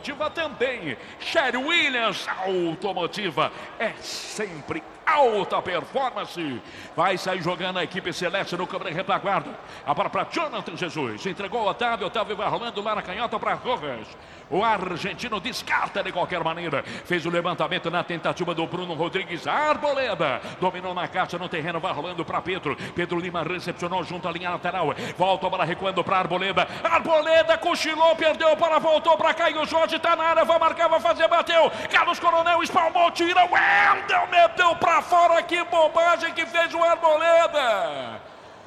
Automotiva também. Sherry Williams Automotiva é sempre alta performance. Vai sair jogando a equipe celeste no câmera de retaguarda. A bola para Jonathan Jesus. Entregou o Otávio. Otávio vai rolando lá na canhota para Rojas. O argentino descarta de qualquer maneira. Fez o levantamento na tentativa do Bruno Rodrigues. Arboleda dominou na caixa no terreno. Vai rolando para Pedro. Pedro Lima recepcionou junto à linha lateral. Volta a bola recuando para Arboleda. Arboleda cochilou, perdeu a bola, voltou para Caio Jorge. Tá na área, vai marcar, vai fazer, bateu. Carlos Coronel espalmou, tira. Wendel meteu para fora. Que bobagem que fez o Arboleda.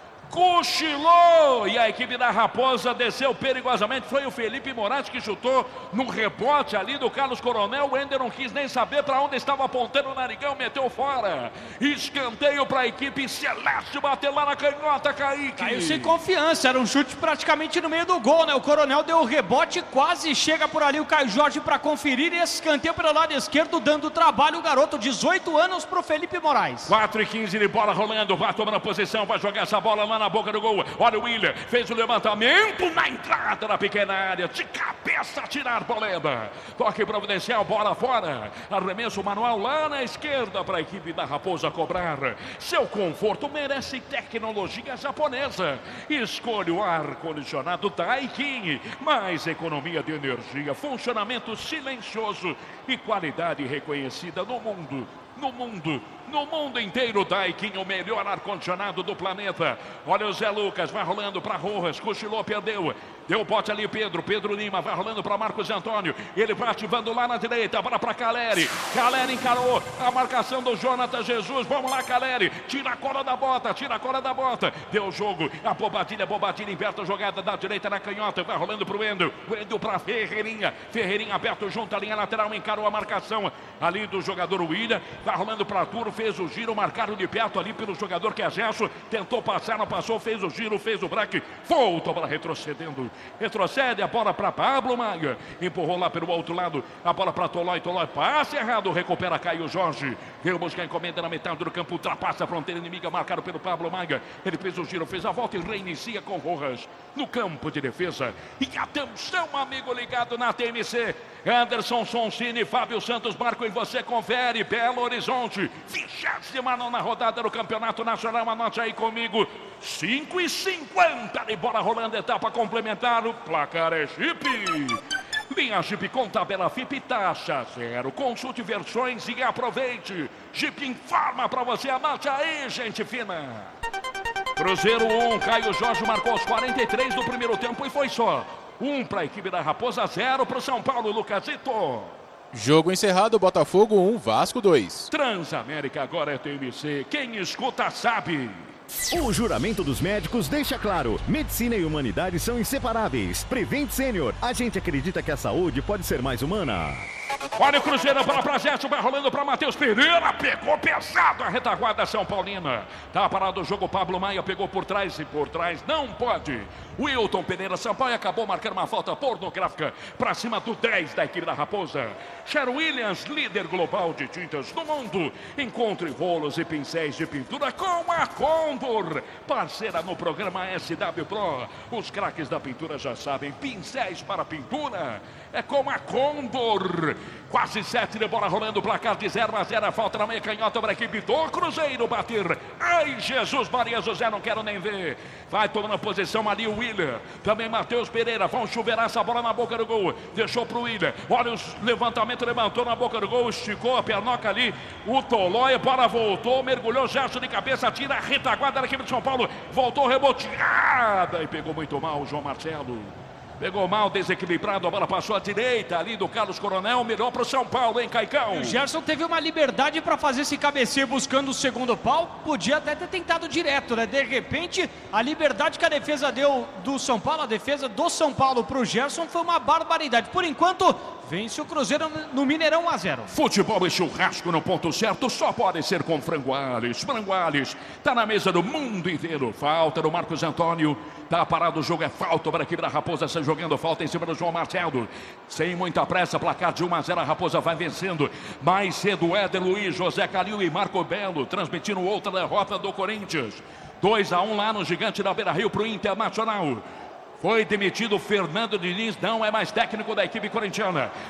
Cochilou e a equipe da Raposa desceu perigosamente. Foi o Felipe Moraes que chutou no rebote ali do Carlos Coronel. O Ender não quis nem saber para onde estava apontando o narigão, meteu fora. Escanteio para a equipe celeste, bateu lá na canhota, Kaique. Caiu sem confiança, era um chute praticamente no meio do gol, né? O Coronel deu o rebote, quase chega por ali o Caio Jorge para conferir. E esse escanteio pelo lado esquerdo, dando trabalho o garoto, 18 anos para o Felipe Moraes. 4:15 de bola rolando, vai tomando a posição, vai jogar essa bola lá na boca do gol. Olha o Willian, fez o levantamento na entrada da pequena área, de cabeça tirar Arboleda. Toque providencial, bola fora. Arremesso manual lá na esquerda para a equipe da Raposa cobrar. Seu conforto merece tecnologia japonesa. Escolha o ar-condicionado Daikin. Mais economia de energia, funcionamento silencioso e qualidade reconhecida no mundo. No mundo inteiro, Daikin, o melhor ar-condicionado do planeta. Olha o Zé Lucas, vai rolando para Rojas, cochilou, perdeu. Deu bote ali, Pedro Lima, vai rolando para Marcos Antônio. Ele vai ativando lá na direita, bola para Caleri. Caleri encarou a marcação do Jonathan Jesus. Vamos lá, Caleri, tira a cola da bota. Deu o jogo, a Bobadilha aberta a jogada da direita na canhota. Vai rolando para o Wendel para Ferreirinha. Ferreirinha aberto junto à linha lateral, encarou a marcação ali do jogador Willian. Vai rolando para Arturo, fez o giro, marcado de perto ali pelo jogador que é Gerson. Tentou passar, não passou, fez o giro, fez o break. Voltou para retrocedendo. Retrocede a bola para Pablo Maia. Empurrou lá pelo outro lado. A bola para Tolói. Passe errado. Recupera Caio Jorge. Veio buscar a encomenda na metade do campo. Ultrapassa a fronteira inimiga. Marcado pelo Pablo Maia. Ele fez o giro, fez a volta e reinicia com Rojas no campo de defesa. E atenção, amigo ligado na TMC. Anderson Sonsini, Fábio Santos, Marco e você confere. Belo Horizonte, 29ª rodada do Campeonato Nacional. Anote aí comigo. 5:50 de bola rolando, etapa complementar. O placar é Jeep. Linha Jeep com tabela FIP, taxa zero. Consulte versões e aproveite. Jeep informa para você. Anote aí, gente fina. Cruzeiro 1, Caio Jorge marcou aos 43 do primeiro tempo e foi só. 1 para a equipe da Raposa, 0 para o São Paulo, Lucasito. Jogo encerrado, Botafogo 1, Vasco 2. Transamérica agora é TMC, quem escuta sabe. O juramento dos médicos deixa claro, medicina e humanidade são inseparáveis. Prevent Sênior, a gente acredita que a saúde pode ser mais humana. Olha o Cruzeiro, bola pra Gerson, vai rolando pra Matheus Pereira, pegou pesado a retaguarda São Paulina. Tá parado o jogo, Pablo Maia pegou por trás e por trás não pode. Wilton Pereira Sampaio acabou marcando uma falta pornográfica pra cima do 10 da equipe da Raposa. Sherry Williams, líder global de tintas do mundo. Encontre rolos e pincéis de pintura com a Condor, parceira no programa SW Pro. Os craques da pintura já sabem, pincéis para pintura é com a Condor. Quase 7 de bola rolando, placar de 0-0, a falta na meia canhota para a equipe do Cruzeiro bater. Ai, Jesus Maria José, não quero nem ver. Vai tomando a posição ali o Willian, também Matheus Pereira, vão chuveirar essa bola na boca do gol. Deixou pro Willian, olha o levantamento, levantou na boca do gol, esticou a pernoca ali. O Tolói, a bola voltou, mergulhou, Gerson de cabeça, tira a retaguarda da equipe de São Paulo. Voltou reboteada e pegou muito mal o João Marcelo. Pegou mal, desequilibrado, a bola passou à direita ali do Carlos Coronel, melhor para o São Paulo, hein, Caicão? O Gerson teve uma liberdade para fazer esse cabeceio buscando o segundo pau, podia até ter tentado direto, né? De repente, a liberdade que a defesa deu do São Paulo, a defesa do São Paulo para o Gerson foi uma barbaridade. Por enquanto, vence o Cruzeiro no Mineirão 1-0. Futebol e churrasco no ponto certo só pode ser com Frango Alves. Frango Alves tá na mesa do mundo inteiro. Falta do Marcos Antônio. Tá parado o jogo, é falta para a equipe da Raposa, está jogando falta em cima do João Marcelo. Sem muita pressa, placar de 1-0, a Raposa vai vencendo. Mais cedo, Éder Luiz, José Calil e Marco Belo, transmitindo outra derrota do Corinthians. 2-1 lá no Gigante da Beira-Rio para o Internacional. Foi demitido Fernando Diniz, não é mais técnico da equipe corintiana.